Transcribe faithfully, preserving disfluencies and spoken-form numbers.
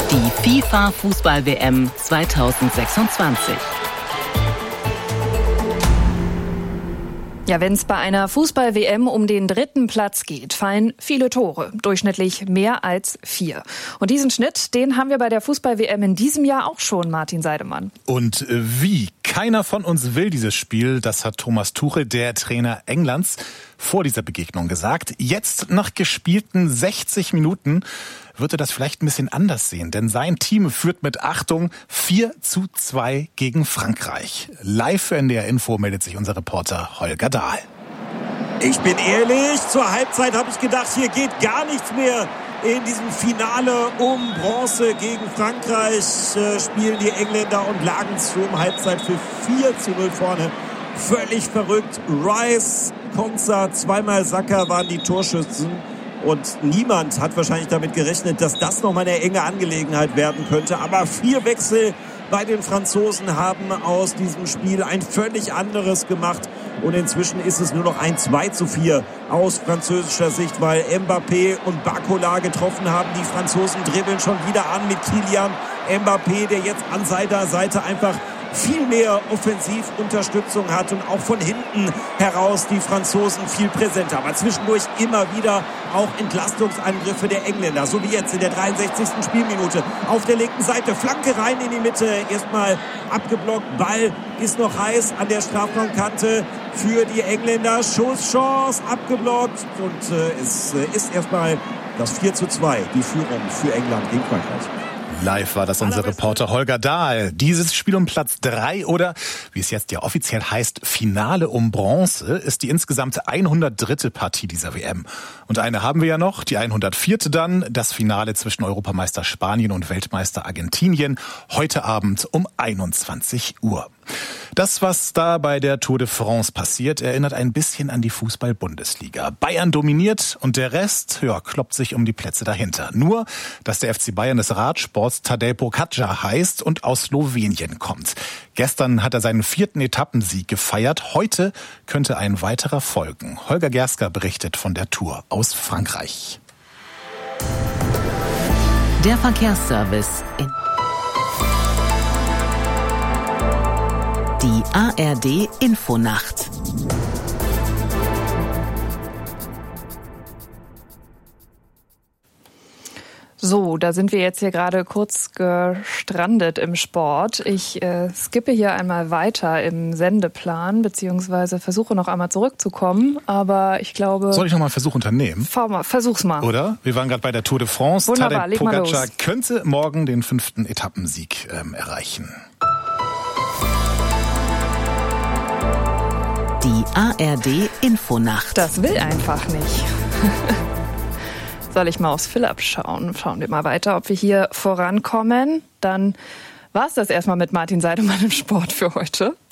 Die FIFA-Fußball-W M zweitausendsechsundzwanzig. Ja, wenn es bei einer Fußball-W M um den dritten Platz geht, fallen viele Tore, durchschnittlich mehr als vier. Und diesen Schnitt, den haben wir bei der Fußball-W M in diesem Jahr auch schon, Martin Seidemann. Und wie? Keiner von uns will dieses Spiel, das hat Thomas Tuchel, der Trainer Englands, vor dieser Begegnung gesagt. Jetzt, nach gespielten sechzig Minuten, wird er das vielleicht ein bisschen anders sehen, denn sein Team führt mit, Achtung, vier zu zwei gegen Frankreich. Live für N D R Info meldet sich unser Reporter Holger Dahl. Ich bin ehrlich, zur Halbzeit habe ich gedacht, hier geht gar nichts mehr. In diesem Finale um Bronze gegen Frankreich äh, spielen die Engländer und lagen zur Halbzeit für vier zu null vorne. Völlig verrückt. Rice, Konza, zweimal Saka waren die Torschützen. Und niemand hat wahrscheinlich damit gerechnet, dass das nochmal eine enge Angelegenheit werden könnte. Aber vier Wechsel bei den Franzosen haben aus diesem Spiel ein völlig anderes gemacht. Und inzwischen ist es nur noch ein zwei zu vier aus französischer Sicht, weil Mbappé und Barcola getroffen haben. Die Franzosen dribbeln schon wieder an mit Kylian Mbappé, der jetzt an seiner Seite einfach viel mehr Offensivunterstützung hat und auch von hinten heraus die Franzosen viel präsenter. Aber zwischendurch immer wieder auch Entlastungsangriffe der Engländer. So wie jetzt in der dreiundsechzigsten Spielminute. Auf der linken Seite Flanke rein in die Mitte. Erstmal abgeblockt. Ball ist noch heiß an der Strafraumkante für die Engländer. Schusschance abgeblockt. Und äh, es äh, ist erstmal das vier zu zwei. Die Führung für England gegen Frankreich. Live war das unser Reporter Holger Dahl. Dieses Spiel um Platz drei oder, wie es jetzt ja offiziell heißt, Finale um Bronze, ist die insgesamt hundertdritte Partie dieser W M. Und eine haben wir ja noch, die hundertvierte dann, das Finale zwischen Europameister Spanien und Weltmeister Argentinien, heute Abend um einundzwanzig Uhr. Das, was da bei der Tour de France passiert, erinnert ein bisschen an die Fußball-Bundesliga. Bayern dominiert und der Rest, ja, kloppt sich um die Plätze dahinter. Nur, dass der F C Bayern des Radsports Tadej Pogačar heißt und aus Slowenien kommt. Gestern hat er seinen vierten Etappensieg gefeiert. Heute könnte ein weiterer folgen. Holger Gersker berichtet von der Tour aus Frankreich. Der Verkehrsservice in die A R D Infonacht. So, da sind wir jetzt hier gerade kurz gestrandet im Sport. Ich äh, skippe hier einmal weiter im Sendeplan, beziehungsweise versuche noch einmal zurückzukommen, aber ich glaube... Soll ich noch mal einen Versuch unternehmen? Fahr mal, versuch's mal. Oder? Wir waren gerade bei der Tour de France. Wunderbar, Tadej leg mal Pogačar los. könnte morgen den fünften Etappensieg ähm, erreichen. Die A R D Infonacht. Das will einfach nicht. Soll ich mal aufs Philipp schauen? Schauen wir mal weiter, ob wir hier vorankommen. Dann war es das erstmal mit Martin Seidemann im Sport für heute.